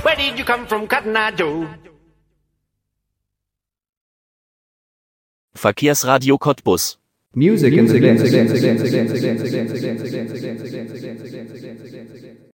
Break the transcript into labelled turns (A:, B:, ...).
A: Where did you come from, Cotton Eye Joe?
B: Verkehrsradio Cottbus.
C: Music in the